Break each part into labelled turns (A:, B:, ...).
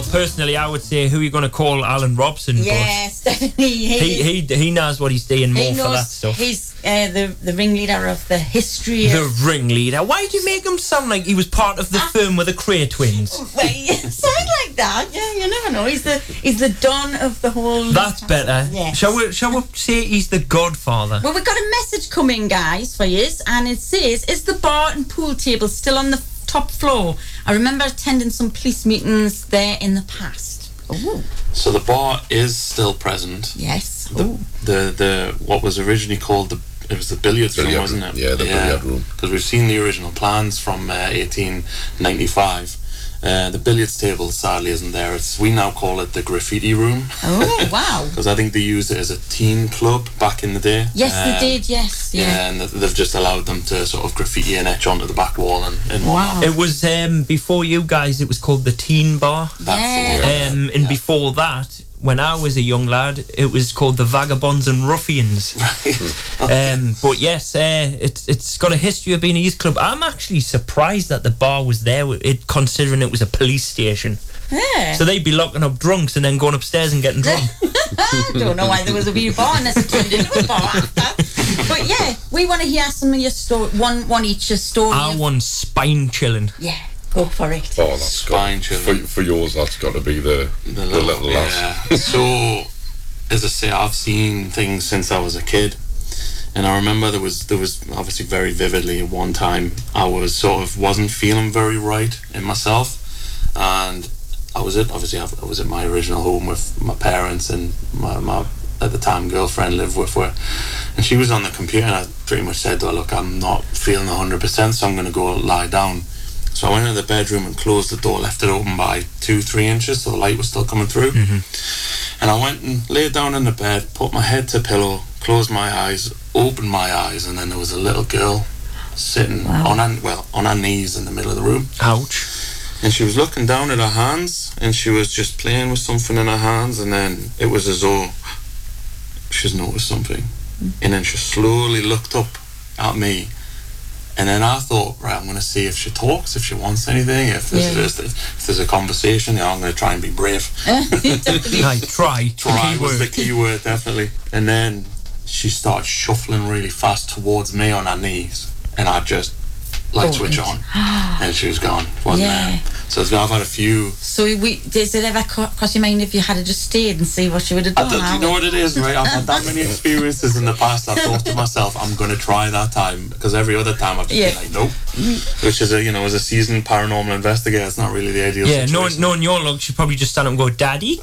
A: Well, personally, I would say, who are you going to call Alan Robson?
B: Yes, definitely.
A: He knows what he's doing more for that stuff.
B: He's the ringleader of the history of...
A: The ringleader. Why do you make him sound like he was part of the firm with the Cray twins?
B: Well, sound like that. Yeah, you never know. He's the don of the whole...
A: That's better.
B: Yes.
A: Shall we say he's the godfather?
B: Well, we've got a message coming, guys, for you, and it says, is the bar and pool table still on the top floor? I remember attending some police meetings there in the past. Ooh.
C: So the bar is still present.
B: Yes.
C: The what was originally called it was the billiards room, wasn't it?
D: Yeah, the billiard room.
C: Because we've seen the original plans from 1895. The billiards table sadly isn't there. We now call it the graffiti room.
B: Oh, wow.
C: Because I think they used it as a teen club back in the day.
B: Yes, they did, yes.
C: Yeah, and they've just allowed them to sort of graffiti and etch onto the back wall and
B: wow.
A: It was, before you guys, it was called the Teen Bar.
B: That's
A: and before that, when I was a young lad, it was called the Vagabonds and Ruffians. But yes, it's got a history of being a youth club. I'm actually surprised that the bar was there, considering it was a police station.
B: Yeah.
A: So they'd be locking up drunks and then going upstairs and getting drunk.
B: I don't know why there was a wee bar unless it turned into a bar after. But yeah, we want to hear some of your story. One each story.
A: I want spine chilling.
B: Yeah. Go for it.
D: Oh, that's got for yours. That's got to be the little lass.
C: Yeah. So, as I say, I've seen things since I was a kid, and I remember there was obviously very vividly one time I wasn't feeling very right in myself, and I was at my original home with my parents and my at the time girlfriend lived with her, and she was on the computer, and I pretty much said to her, look, I'm not feeling 100%, so I'm going to go lie down. So I went into the bedroom and closed the door, left it open by 2-3 inches so the light was still coming through. And I went and laid down in the bed, put my head to pillow, closed my eyes, opened my eyes, and then there was a little girl sitting on her knees in the middle of the room.
A: Ouch.
C: And she was looking down at her hands, and she was just playing with something in her hands, and then it was as though she's noticed something. And then she slowly looked up at me. And then I thought, right, I'm going to see if she talks, if she wants anything, if there's a conversation. I'm going to try and be brave.
A: Try
C: was the key word, definitely. And then she started shuffling really fast towards me on her knees, and I just light switch on, and she was gone. Wasn't there? So I've had a few.
B: So does it ever cross your mind if you had just stayed and see what she would have done?
C: Do you know what it is, right? I've had that many experiences in the past. I thought to myself, I'm going to try that time, because every other time I've just been like, nope. Which is as a seasoned paranormal investigator, it's not really the ideal situation.
A: Knowing your luck, she'd probably just stand up and go, Daddy,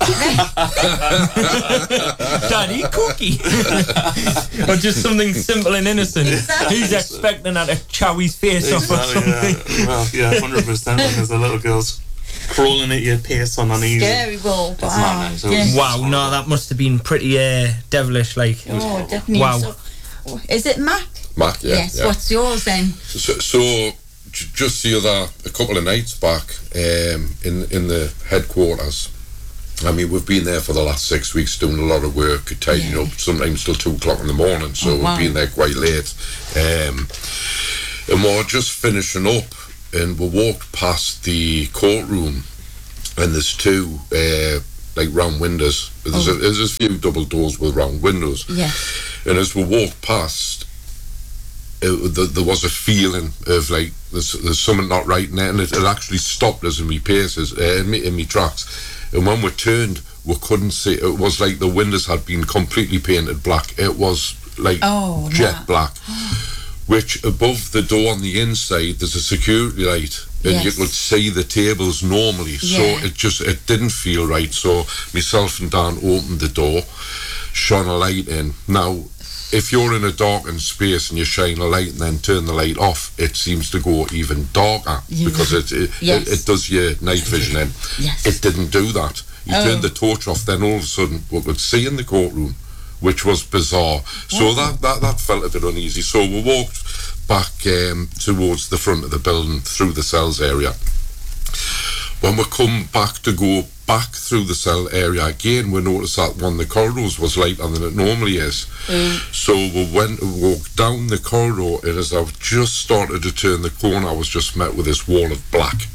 A: Daddy, cookie. Or just something simple and innocent.
B: Exactly.
A: He's expecting that to chow his face off or something.
C: Yeah. Well, 100% when there's a little girl's crawling at your pace on her knees.
B: Scary ball.
A: Wow, no, that must have been pretty devilish, like.
B: Oh, definitely.
A: Wow.
B: So, is it Mac?
D: Mac, yeah.
B: Yes, what's yours then?
D: So just a couple of nights back in the headquarters, I mean, we've been there for the last 6 weeks doing a lot of work, tidying up, sometimes till 2 o'clock in the morning, so we've been there quite late. And we were just finishing up, and we walked past the courtroom, and there's two round windows. There's a few double doors with round windows. Yeah. And as we walked past, there was a feeling of like there's something not right in there, and it actually stopped us in me paces, in me tracks. And when we turned, we couldn't see. It was like the windows had been completely painted black. It was like jet black. Which above the door on the inside, there's a security light, and you could see the tables normally. So it didn't feel right. So myself and Dan opened the door, shone a light in. Now, if you're in a darkened space and you shine a light and then turn the light off, it seems to go even darker because it does your night vision in. Yes. It didn't do that. You turned the torch off, then all of a sudden we could see in the courtroom, which was bizarre. So that felt a bit uneasy. So we walked back towards the front of the building through the cells area. When we come back to go back through the cell area again, we noticed that one of the corridors was lighter than it normally is. So we walked down the corridor, and as I just started to turn the corner, I was just met with this wall of black.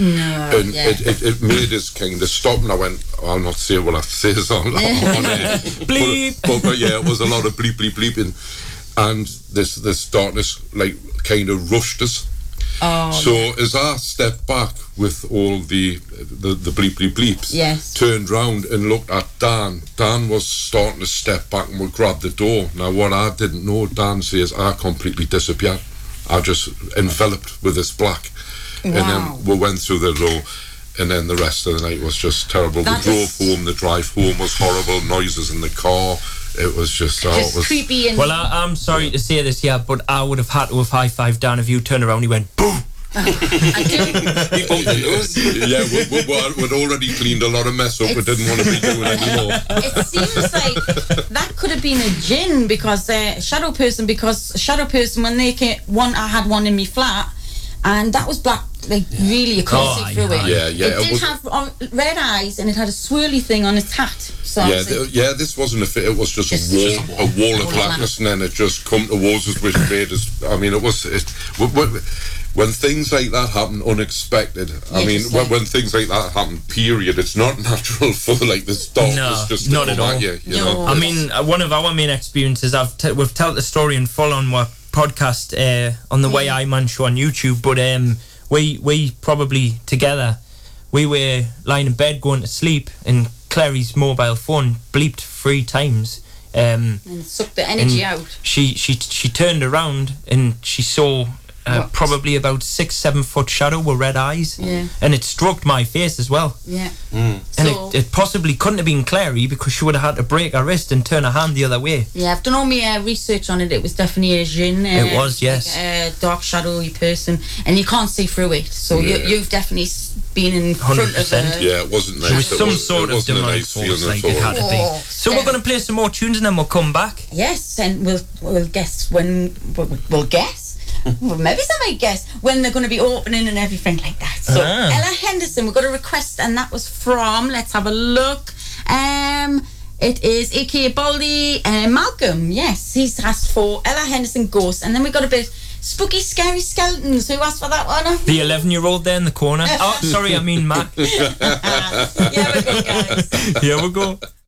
D: And it made us kind of stop, and I went, I'll not say what I say on air.
A: Bleep.
D: But yeah, it was a lot of bleep, bleep, bleeping. And this darkness, like, kind of rushed us. So as I stepped back with all the bleep, bleep, bleeps, turned round and looked at Dan. Dan was starting to step back and would grab the door. Now, what I didn't know, Dan says, I completely disappeared. I just enveloped with this black. Wow. And then we went through the door, and then the rest of the night was just terrible. We drove home, the drive home was horrible, noises in the car. It was just it was
B: creepy. And
A: well, I'm sorry to say this, but I would have had to have high-fived Dan if you turned around and he went, boom!
C: He bumped into us.
D: Yeah, we'd already cleaned a lot of mess up we didn't want to be doing anymore.
B: It seems like that could have been a djinn, because Shadow Person, when they came, I had one in my flat, and that was black, like really, you couldn't see through it.
D: Yeah.
B: It did have red eyes, and it had a swirly thing on its hat. So
D: this wasn't a fit. It was just a wall of blackness, and then it just come towards us, which made us. I mean, when things like that happen unexpected. When things like that happen, period, it's not natural for like this darkness just to
A: not
D: come
A: at all.
D: at you. You know?
A: I mean, one of our main experiences, we've told the story in full on our podcast on the Way I Man show on YouTube, but we probably together, we were lying in bed going to sleep, and Clary's mobile phone bleeped 3 times.
B: And sucked the energy out.
A: She turned around and she saw probably about 6-7 foot shadow with red eyes, and it struck my face as well. And it possibly couldn't have been Clary, because she would have had to break her wrist and turn her hand the other way.
B: I've done all my research on it. It was definitely a djinn.
A: It was, yes.
B: Like a dark shadowy person, and you can't see through it. So you've definitely been in front
A: 100%.
B: of her.
D: Yeah, it wasn't nice.
A: It was some sort of demonic
D: nice
A: force, like it had to be. So we're going to play some more tunes, and then we'll come back.
B: Yes, and we'll guess when we'll guess. Well, maybe somebody guess when they're going to be opening and everything like that. So Ella Henderson, we've got a request, and that was from, let's have a look, it is aka Baldy Malcolm. Yes, he's asked for Ella Henderson Ghost, and then we got a bit Spooky Scary Skeletons. Who asked for that one?
A: The 11-year-old there in the corner. Oh, sorry, I mean Mac.
B: Here we go, guys.
A: Here we go.